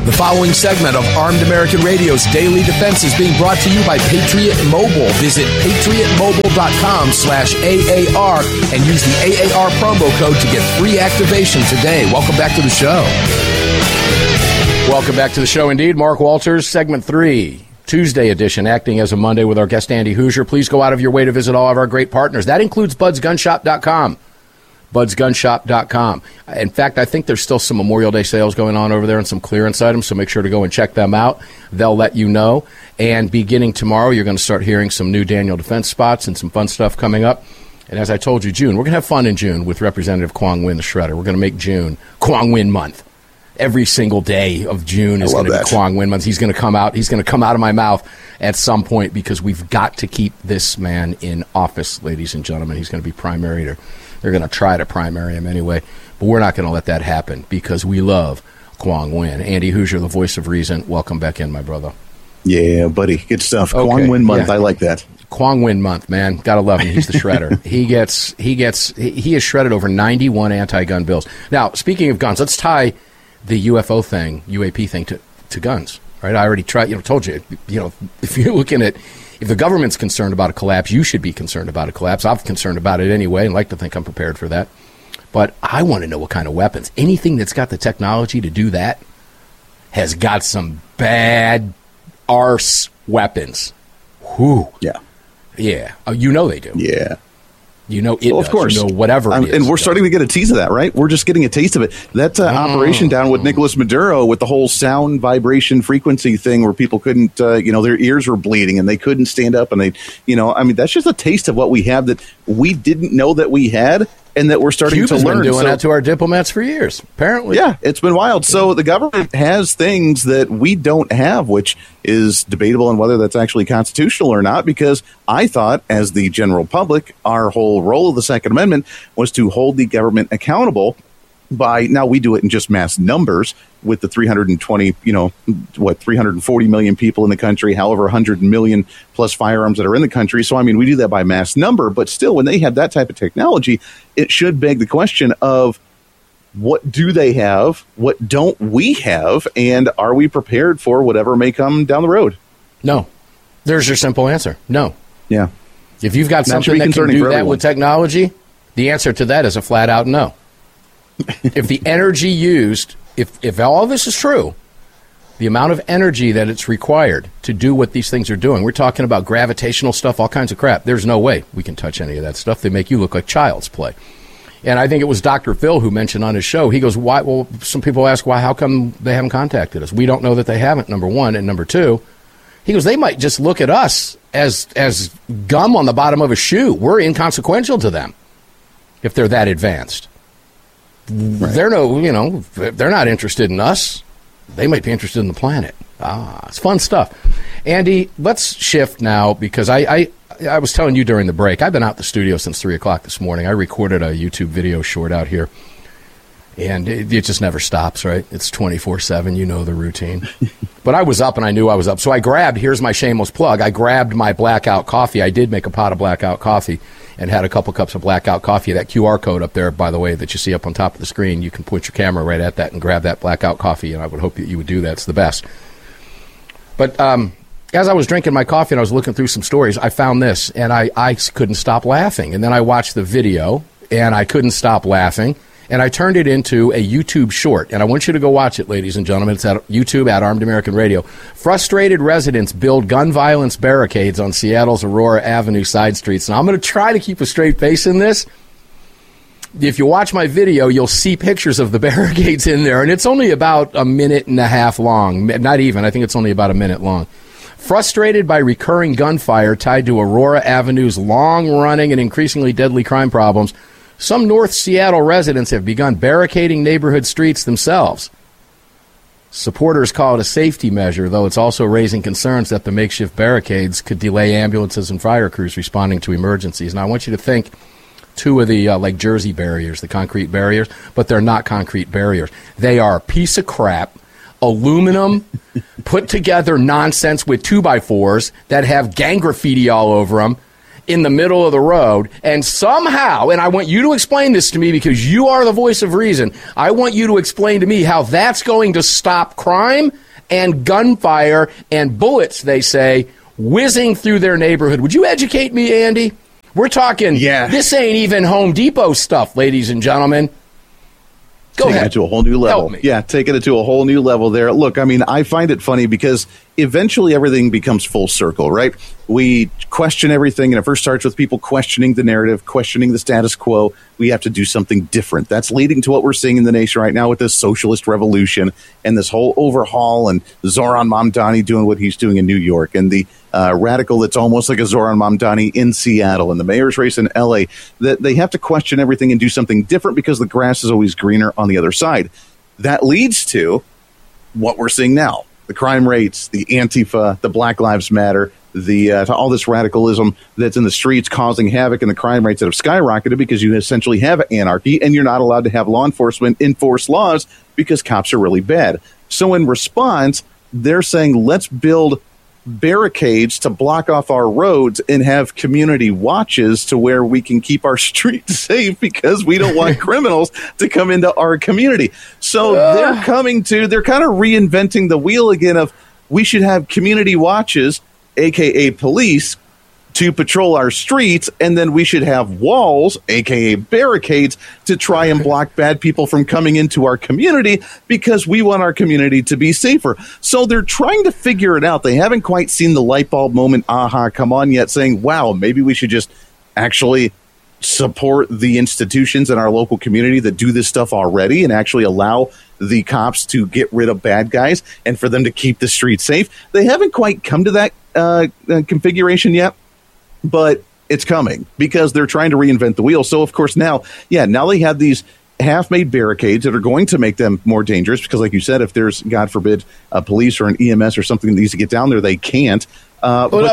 The following segment of Armed American Radio's Daily Defense is being brought to you by Patriot Mobile. Visit patriotmobile.com/AAR and use the AAR promo code to get free activation today. Welcome back to the show. Welcome back to the show indeed. Mark Walters, segment 3, Tuesday edition, acting as a Monday with our guest Andy Hoosier. Please go out of your way to visit all of our great partners. That includes BudsGunShop.com. BudsGunShop.com. In fact, I think there's still some Memorial Day sales going on over there and some clearance items, so make sure to go and check them out. They'll let you know. And beginning tomorrow, you're going to start hearing some new Daniel Defense spots and some fun stuff coming up. And as I told you, June, we're going to have fun in June with Representative Quang Nguyen, the Shredder. We're going to make June Quang Nguyen month. Every single day of June is going to be Quang Nguyen month. He's going to come out. He's going to come out of my mouth at some point because we've got to keep this man in office, ladies and gentlemen. He's going to be primaried, or they're going to try to primary him anyway. But we're not going to let that happen because we love Quang Nguyen. Andy Hoosier, the voice of reason. Welcome back in, my brother. Yeah, buddy. Good stuff. Okay. Quang Nguyen month. Yeah. I like that. Quang Nguyen month, man. Gotta love him. He's the shredder. He has shredded over 91 anti-gun bills. Now, speaking of guns, let's tie the UFO thing, UAP thing, to guns, right? I already told you, if you're looking at, if the government's concerned about a collapse, you should be concerned about a collapse. I'm concerned about it anyway and like to think I'm prepared for that. But I want to know what kind of weapons. Anything that's got the technology to do that has got some bad arse weapons. Whew. Yeah. Yeah. Oh, you know they do. Yeah. You know it does. Of course. You know whatever it is. And we're starting to get a taste of that, right? We're just getting a taste of it. That operation down with Nicolas Maduro with the whole sound vibration frequency thing where people couldn't, their ears were bleeding and they couldn't stand up. And that's just a taste of what we have that we didn't know that we had and that we're starting Cuba's to learn. Been doing that to our diplomats for years, apparently. Yeah, it's been wild. So the government has things that we don't have, which is debatable on whether that's actually constitutional or not, because I thought, as the general public, our whole role of the Second Amendment was to hold the government accountable by, now we do it in just mass numbers with the 340 million people in the country, however 100 million plus firearms that are in the country. So, we do that by mass number, but still, when they have that type of technology, it should beg the question of what do they have, what don't we have, and are we prepared for whatever may come down the road? No. There's your simple answer. No. Yeah. If you've got something that can do that with technology, the answer to that is a flat out no. If the energy used, if all this is true, the amount of energy that it's required to do what these things are doing, we're talking about gravitational stuff, all kinds of crap. There's no way we can touch any of that stuff. They make you look like child's play. And I think it was Dr. Phil who mentioned on his show, he goes, why? Well, some people ask, why? How come they haven't contacted us? We don't know that they haven't, number one. And number two, he goes, they might just look at us as gum on the bottom of a shoe. We're inconsequential to them if they're that advanced. Right. They're not interested in us. They might be interested in the planet. It's fun stuff. Andy, let's shift now because I was telling you during the break, I've been out the studio since 3 o'clock this morning. I recorded a YouTube video short out here, and it just never stops, right? It's 24/7. You know the routine. But I was up, and I knew I was up. So I grabbed, here's my shameless plug, I grabbed my Blackout coffee. I did make a pot of Blackout coffee and had a couple cups of Blackout coffee. That QR code up there, by the way, that you see up on top of the screen, you can put your camera right at that and grab that Blackout coffee, and I would hope that you would do that. It's the best. But as I was drinking my coffee and I was looking through some stories, I found this, and I couldn't stop laughing. And then I watched the video, and I couldn't stop laughing. And I turned it into a YouTube short. And I want you to go watch it, ladies and gentlemen. It's at YouTube at Armed American Radio. Frustrated residents build gun violence barricades on Seattle's Aurora Avenue side streets. Now, I'm going to try to keep a straight face in this. If you watch my video, you'll see pictures of the barricades in there. And it's only about a minute and a half long. Not even. I think it's only about a minute long. Frustrated by recurring gunfire tied to Aurora Avenue's long-running and increasingly deadly crime problems, some North Seattle residents have begun barricading neighborhood streets themselves. Supporters call it a safety measure, though it's also raising concerns that the makeshift barricades could delay ambulances and fire crews responding to emergencies. Now, I want you to think two of the, like Jersey barriers, the concrete barriers, but they're not concrete barriers. They are a piece of crap, aluminum, put together nonsense with 2x4s that have gang graffiti all over them. in the middle of the road, and somehow, and I want you to explain this to me because you are the voice of reason, I want you to explain to me how that's going to stop crime and gunfire and bullets, they say, whizzing through their neighborhood. Would you educate me, Andy? We're talking, This ain't even Home Depot stuff, ladies and gentlemen. Go ahead. Taking it to a whole new level. Help me. Yeah, taking it to a whole new level there. Look, I mean, I find it funny because eventually everything becomes full circle, right? We question everything, and it first starts with people questioning the narrative, questioning the status quo. We have to do something different. That's leading to what we're seeing in the nation right now with this socialist revolution and this whole overhaul, and Zoran Mamdani doing what he's doing in New York, and the radical that's almost like a Zoran Mamdani in Seattle, and the mayor's race in L.A., that they have to question everything and do something different because the grass is always greener on the other side. That leads to what we're seeing now. The crime rates, the Antifa, the Black Lives Matter, to all this radicalism that's in the streets causing havoc, and the crime rates that have skyrocketed because you essentially have anarchy and you're not allowed to have law enforcement enforce laws because cops are really bad. So in response, they're saying, let's build barricades to block off our roads and have community watches to where we can keep our streets safe because we don't want criminals to come into our community. So they're kind of reinventing the wheel again of we should have community watches, aka police, to patrol our streets, and then we should have walls, aka barricades, to try and block bad people from coming into our community because we want our community to be safer. So they're trying to figure it out. They haven't quite seen the light bulb moment, come on yet, saying, wow, maybe we should just actually support the institutions in our local community that do this stuff already and actually allow the cops to get rid of bad guys and for them to keep the streets safe. They haven't quite come to that configuration yet, but it's coming because they're trying to reinvent the wheel. So, of course, now they have these half-made barricades that are going to make them more dangerous because, like you said, if there's, God forbid, a police or an EMS or something that needs to get down there, they can't. They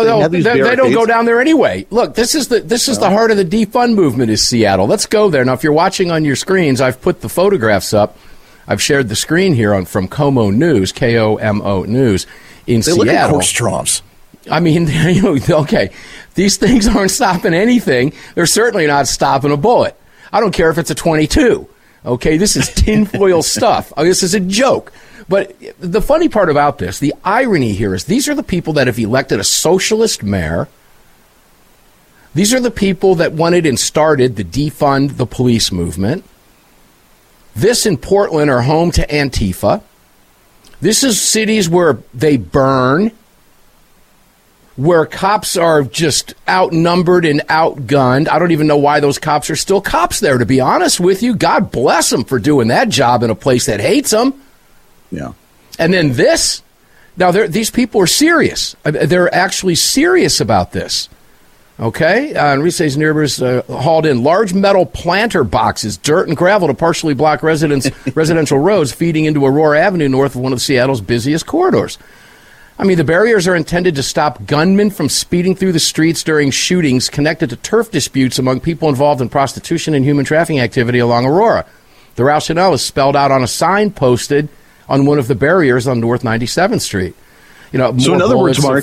don't go down there anyway. Look, this is the heart of the defund movement is Seattle. Let's go there. Now, if you're watching on your screens, I've put the photographs up. I've shared the screen here from KOMO News, KOMO News in Seattle. They look like horse troughs. I mean, okay, these things aren't stopping anything. They're certainly not stopping a bullet. I don't care if it's a .22. Okay, this is tinfoil stuff. This is a joke. But the funny part about this, the irony here is these are the people that have elected a socialist mayor. These are the people that wanted and started the defund the police movement. This and Portland are home to Antifa. This is cities where they burn, where cops are just outnumbered and outgunned. I don't even know why those cops are still cops there, to be honest with you. God bless them for doing that job in a place that hates them. Yeah. And then this. Now, these people are serious. They're actually serious about this. Okay? Enrique's neighbors hauled in large metal planter boxes, dirt and gravel to partially block residential roads feeding into Aurora Avenue north of one of Seattle's busiest corridors. I mean, the barriers are intended to stop gunmen from speeding through the streets during shootings connected to turf disputes among people involved in prostitution and human trafficking activity along Aurora. The rationale is spelled out on a sign posted on one of the barriers on North 97th Street. So in other words, Mark,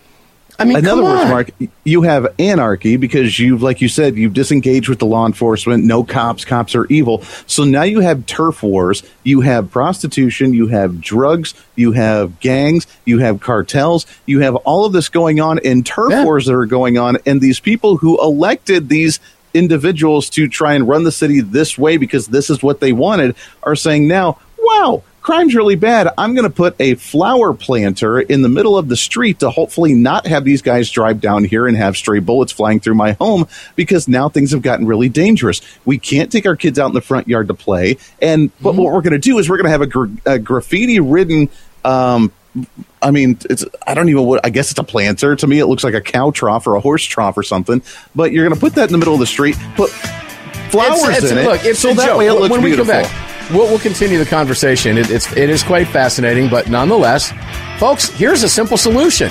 you have anarchy because like you said, you've disengaged with the law enforcement. No cops. Cops are evil. So now you have turf wars. You have prostitution. You have drugs. You have gangs. You have cartels. You have all of this going on in turf wars that are going on. And these people who elected these individuals to try and run the city this way because this is what they wanted are saying now, wow, crime's really bad. I'm going to put a flower planter in the middle of the street to hopefully not have these guys drive down here and have stray bullets flying through my home because now things have gotten really dangerous. We can't take our kids out in the front yard to play. And but what we're going to do is we're going to have a graffiti-ridden I guess it's a planter. To me, it looks like a cow trough or a horse trough or something. But you're going to put that in the middle of the street, put flowers in it. Look, it's so a that joke. way it looks when beautiful. We come back, we'll continue the conversation. It is quite fascinating, but nonetheless, folks, here's a simple solution.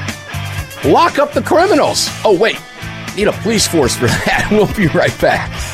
Lock up the criminals. Oh, wait. Need a police force for that. We'll be right back.